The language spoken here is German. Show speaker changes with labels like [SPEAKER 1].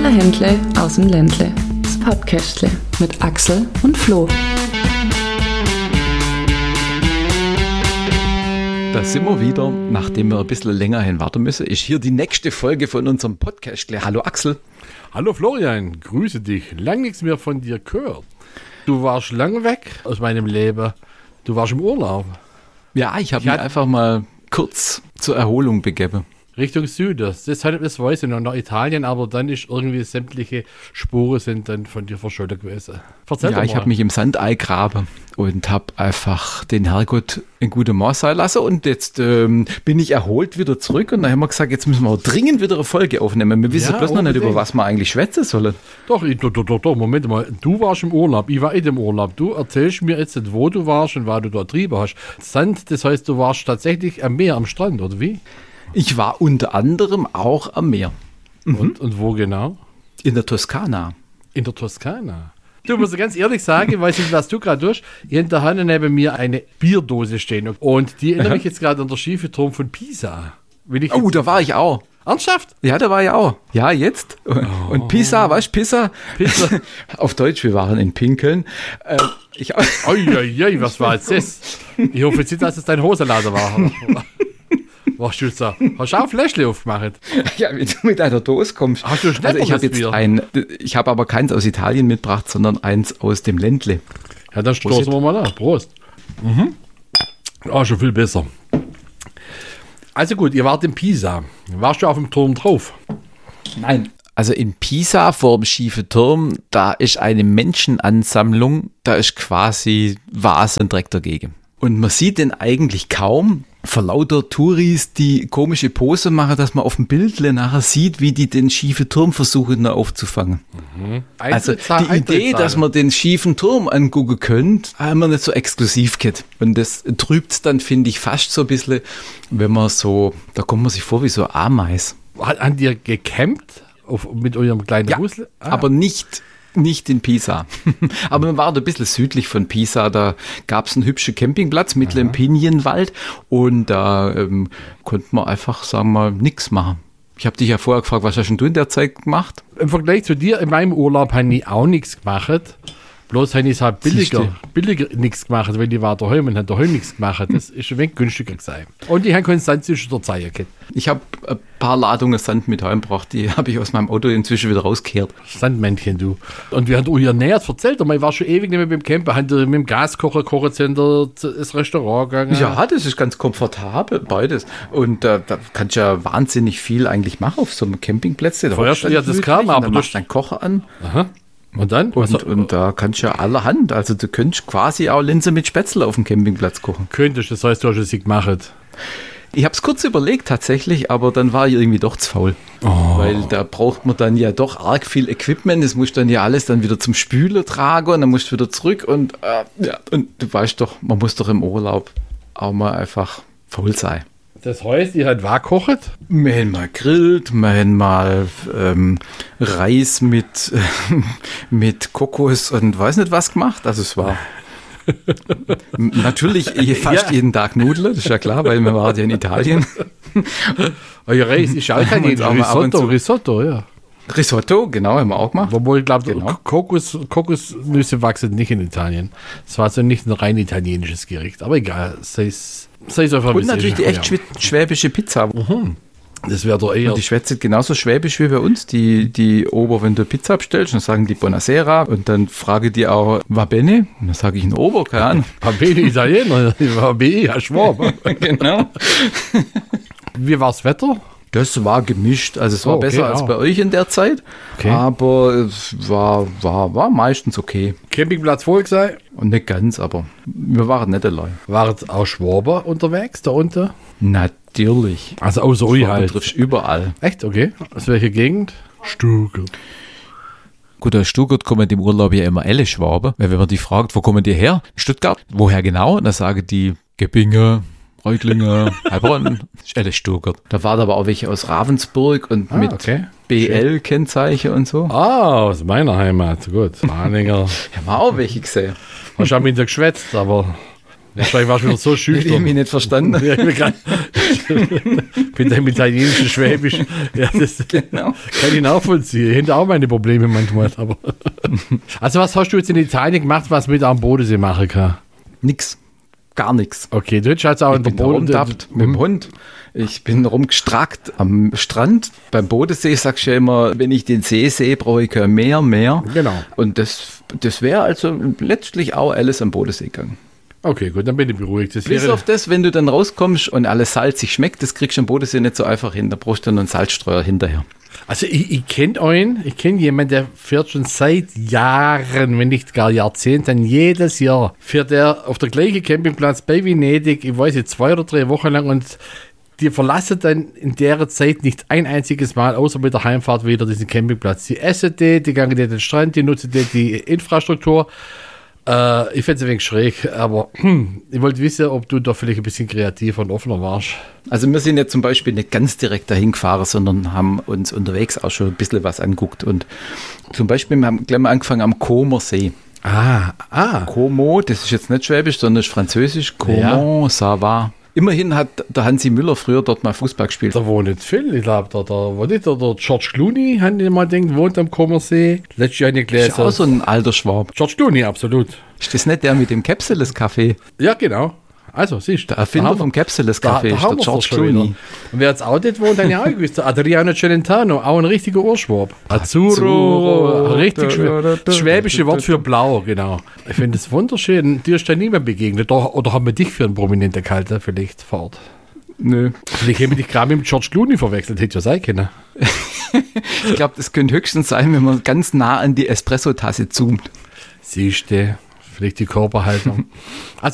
[SPEAKER 1] Händle aus dem Ländle. Das Podcastle mit Axel und Flo.
[SPEAKER 2] Da sind wir wieder. Nachdem wir ein bisschen länger hin warten müssen, ist hier die nächste Folge von unserem Podcast. Hallo Axel.
[SPEAKER 3] Hallo Florian, grüße dich. Lang nichts mehr von dir gehört. Du warst lange weg aus meinem Leben. Du warst im Urlaub.
[SPEAKER 2] Ja, ich habe mich einfach mal kurz zur Erholung begeben.
[SPEAKER 3] Richtung Süden. Das weiß ich noch, nach Italien, aber dann ist irgendwie sämtliche Spuren sind dann von dir verschollen gewesen. Erzähl
[SPEAKER 2] Ja, ich habe mich im Sand eingraben und habe einfach den Herrgott in gute Maß sein lassen. Und jetzt bin ich erholt wieder zurück. Und dann haben wir gesagt, jetzt müssen wir dringend wieder eine Folge aufnehmen. Wir wissen bloß noch nicht, über was wir eigentlich schwätzen sollen.
[SPEAKER 3] Doch, Moment mal. Du warst im Urlaub, ich war im Urlaub. Du erzählst mir jetzt, wo du warst und was du dort getrieben hast. Sand, das heißt, du warst tatsächlich am Meer, am Strand, oder wie?
[SPEAKER 2] Ich war unter anderem auch am Meer.
[SPEAKER 3] Und wo genau?
[SPEAKER 2] In der Toskana.
[SPEAKER 3] In der Toskana. Du musst ganz ehrlich sagen, ich weiß nicht, was du gerade tust. Hier in der Hand neben mir eine Bierdose stehen. Und die erinnere mich jetzt gerade an der schiefe Turm von Pisa.
[SPEAKER 2] Da war ich auch.
[SPEAKER 3] Ernsthaft?
[SPEAKER 2] Ja, da war ich auch. Ja, jetzt. Und Pisa, weißt du, Pisa? Auf Deutsch, wir waren in Pinkeln.
[SPEAKER 3] Was war jetzt das? Ich hoffe jetzt nicht, dass es dein Hosenlader war. Was du da? Hast du auch ein Fläschchen aufgemacht?
[SPEAKER 2] Ja, wenn du mit einer Dose kommst.
[SPEAKER 3] Hast du
[SPEAKER 2] ich habe aber keins aus Italien mitgebracht, sondern eins aus dem Ländle.
[SPEAKER 3] Ja, dann stoßen wir mal an. Prost. Schon viel besser. Also gut, ihr wart in Pisa. Warst du auf dem Turm drauf?
[SPEAKER 2] Nein. Also in Pisa vor dem schiefen Turm, da ist eine Menschenansammlung, da ist quasi Vasen direkt dagegen. Und man sieht den eigentlich kaum, vor lauter Touris, die komische Pose machen, dass man auf dem Bild nachher sieht, wie die den schiefen Turm versuchen aufzufangen. Also die Idee, dass man den schiefen Turm angucken könnt, haben wir nicht so exklusiv gehabt. Und das trübt dann, finde ich, fast so ein bisschen, wenn man so, da kommt man sich vor wie so Ameis.
[SPEAKER 3] Haben die gecampt mit eurem kleinen Rüssel?
[SPEAKER 2] Aber nicht in Pisa. Aber wir waren ein bisschen südlich von Pisa. Da gab es einen hübschen Campingplatz mitten im Pinienwald. Und da konnte man einfach, sagen wir mal, nichts machen. Ich habe dich ja vorher gefragt, was hast du in der Zeit gemacht?
[SPEAKER 3] Im Vergleich zu dir, in meinem Urlaub habe ich auch nichts gemacht. Bloß habe ich es halt billiger nichts gemacht, weil die war daheim und hat daheim nichts gemacht. Das ist ein wenig günstiger gewesen. Und ich habe keinen Sand zwischen der Zeit gehabt.
[SPEAKER 2] Ich habe ein paar Ladungen Sand mit heimgebracht, die habe ich aus meinem Auto inzwischen wieder rausgekehrt.
[SPEAKER 3] Sandmännchen, du. Und wir haben euch ernährt, erzählt, aber ich war schon ewig nicht mehr beim Camper, haben mit dem Gaskocher, Kochezenter, das Restaurant gegangen.
[SPEAKER 2] Ja, das ist ganz komfortabel, beides. Und da kannst du ja wahnsinnig viel eigentlich machen auf so einem Campingplatz.
[SPEAKER 3] Das kam, aber
[SPEAKER 2] du machst deinen Kocher an.
[SPEAKER 3] Aha. Und dann?
[SPEAKER 2] Und da kannst du ja allerhand, also du könntest quasi auch Linse mit Spätzle auf dem Campingplatz kochen.
[SPEAKER 3] Könntest, das heißt, du hast es nicht gemacht.
[SPEAKER 2] Ich habe es kurz überlegt tatsächlich, aber dann war ich irgendwie doch zu faul. Weil da braucht man dann ja doch arg viel Equipment, das musst dann ja alles dann wieder zum Spülen tragen und dann musst du wieder zurück und du weißt doch, man muss doch im Urlaub auch mal einfach faul sein.
[SPEAKER 3] Das heißt, ihr habt was gekocht?
[SPEAKER 2] Wir haben mal grillt, wir haben mal Reis mit Kokos und weiß nicht was gemacht. Also es war natürlich fast jeden Tag Nudeln, das ist ja klar, weil wir waren ja in Italien.
[SPEAKER 3] Euer Reis ist auch kein Risotto, ja.
[SPEAKER 2] Risotto, genau, haben wir auch gemacht.
[SPEAKER 3] Obwohl ich glaube, Kokosnüsse wachsen nicht in Italien. Das war also nicht ein rein italienisches Gericht. Aber egal, sei es einfach.
[SPEAKER 2] Und natürlich die echt schwäbische Pizza.
[SPEAKER 3] Das wäre doch eher.
[SPEAKER 2] Und die schwätzt genauso schwäbisch wie bei uns. Die Ober, wenn du Pizza bestellst, dann sagen die Buonasera und dann frage die auch, va bene? Und dann sage ich ein Ober, keine Ahnung.
[SPEAKER 3] Va bene Italiener, va bene, ja, Schwab.
[SPEAKER 2] Genau.
[SPEAKER 3] Wie war das Wetter?
[SPEAKER 2] Das war gemischt, also es war besser als bei euch in der Zeit, aber es war meistens okay.
[SPEAKER 3] Campingplatz voll sein?
[SPEAKER 2] Und nicht ganz, aber wir waren nicht allein.
[SPEAKER 3] Waren auch Schwaber unterwegs da unten?
[SPEAKER 2] Natürlich.
[SPEAKER 3] Also außer euch halt.
[SPEAKER 2] Du triffst überall.
[SPEAKER 3] Echt? Okay. Aus welcher Gegend? Stuttgart.
[SPEAKER 2] Gut, aus Stuttgart kommen im Urlaub ja immer alle Schwaben, weil wenn man die fragt, wo kommen die her? Stuttgart. Woher genau? Und dann sagen die Gebinge, Reutlingen, Heilbronn, ist alles Stuttgart. Da waren aber auch welche aus Ravensburg und mit BL-Kennzeichen und so.
[SPEAKER 3] Aus meiner Heimat, gut. Mahninger.
[SPEAKER 2] Ja, war auch welche gesehen.
[SPEAKER 3] Hast du auch mit dir geschwätzt, aber Wahrscheinlich warst du wieder so
[SPEAKER 2] Ich habe
[SPEAKER 3] schüchtern.
[SPEAKER 2] mich nicht verstanden.
[SPEAKER 3] Ja, ich bin da im italienischen Schwäbisch. Ja, das
[SPEAKER 2] Genau.
[SPEAKER 3] kann ich nachvollziehen. Ich hätte auch meine Probleme manchmal. Aber also was hast du jetzt in Italien gemacht, was mit am Bodensee machen kann?
[SPEAKER 2] Nix. Gar nichts.
[SPEAKER 3] Okay, du hättest also auch in der
[SPEAKER 2] Ich bin rumtappt mit dem Hund. Ich bin rumgestrackt am Strand. Beim Bodensee sagst du ja immer, wenn ich den See sehe, brauche ich kein Meer.
[SPEAKER 3] Genau.
[SPEAKER 2] Und das wäre also letztlich auch alles am Bodensee gegangen.
[SPEAKER 3] Okay, gut, dann bin ich beruhigt. Das
[SPEAKER 2] Bis
[SPEAKER 3] wäre,
[SPEAKER 2] auf das, wenn du dann rauskommst und alles salzig schmeckt, das kriegst du am Bodensee nicht so einfach hin. Da brauchst du dann einen Salzstreuer hinterher.
[SPEAKER 3] also ich kenne jemanden, der fährt schon seit Jahren, wenn nicht gar Jahrzehnten, jedes Jahr fährt er auf der gleichen Campingplatz bei Venedig, ich weiß nicht, 2 oder 3 Wochen lang und die verlassen dann in der Zeit nicht ein einziges Mal, außer mit der Heimfahrt wieder diesen Campingplatz. Die essen die gehen den Strand, die nutzen die Infrastruktur. Ich fände es ein wenig schräg, aber ich wollte wissen, ob du da vielleicht ein bisschen kreativer und offener warst.
[SPEAKER 2] Also wir sind ja zum Beispiel nicht ganz direkt dahin gefahren, sondern haben uns unterwegs auch schon ein bisschen was angeguckt. Und zum Beispiel wir haben gleich mal angefangen am Comer See. Como, das ist jetzt nicht Schwäbisch, sondern ist Französisch. Comment ça va? Immerhin hat der Hansi Müller früher dort mal Fußball gespielt.
[SPEAKER 3] Da wohnt nicht viel. Ich glaube, der George Clooney, haben die mal gedacht, wohnt am Comersee. Letztes Jahr nicht
[SPEAKER 2] Das ist
[SPEAKER 3] gelesen.
[SPEAKER 2] auch so ein alter Schwab.
[SPEAKER 3] George Clooney, absolut.
[SPEAKER 2] Ist das nicht der mit dem Capsules-Café?
[SPEAKER 3] Ja, genau. Also, siehst du.
[SPEAKER 2] Der Erfinder vom Capsules-Café ist der George Clooney.
[SPEAKER 3] Und wer jetzt auch dort wohnt, dann ja auch gewusst. Der Adriano Celentano, auch ein richtiger Urschwab. Azzurro, richtig schwer. Das schwäbische Wort für blau, genau. Ich finde es wunderschön. Dir ist da niemand begegnet. Oder haben wir dich für einen Prominenten gehalten, vielleicht vor Ort?
[SPEAKER 2] Nö.
[SPEAKER 3] Vielleicht haben wir dich gerade mit dem George Clooney verwechselt, hätte ja sein können.
[SPEAKER 2] Ich glaube, das könnte höchstens sein, wenn man ganz nah an die Espresso-Tasse zoomt.
[SPEAKER 3] Siehst du, vielleicht die Körperhaltung. Also